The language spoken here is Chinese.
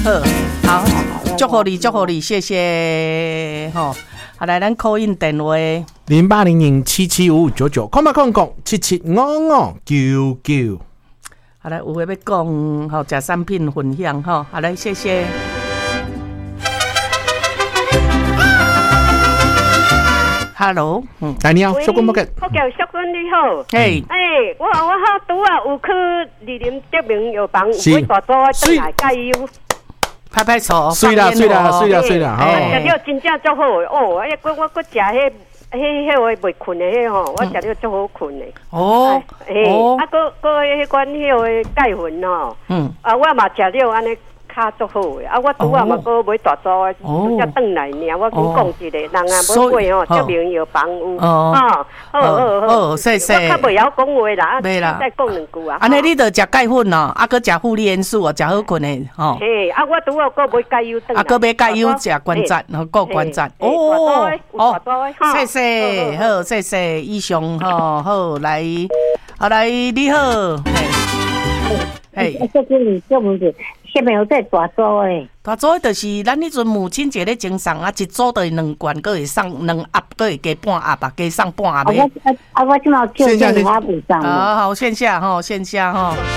好，祝福你，祝福你，谢谢吼。好，来，咱 call in 电话 0800775599，空吧空空775599。 好来，有话要讲吼，食产品分享吼。好来，谢谢。Hello， 来你好，小君不给。 我叫小君你好。 嘿， 我好拄啊有去二林德明药房，有大组回来加油。 拍拍手， 水啦，水啦，水啦，水啦， 食了真正足好的哦！我食迄个袂困的迄吼，我食了足好困的。 哦， 迄款迄个钙粉吼，我嘛食了安尼。卡足好诶！我拄啊嘛个买大组诶，才转来尔。我讲一个人啊，买过吼，德明药房有好， 谢谢。 我较袂晓讲话啦，再讲两句啊。 安尼你着食钙粉哦，搁食负离元素哦，食好困诶吼。 嘿，我拄啊个买钙油转来。 搁买钙油食关节，够关节。谢谢，好，谢谢。以上吼，好来，你好， 嘿，这问题。下面有在大组诶， 大组就是咱迄阵母亲节咧赠送啊，一组就是2罐，搁会送2盒，搁会加半盒吧，加送半盒的。 我即马叫电话补上。 好，线下吼。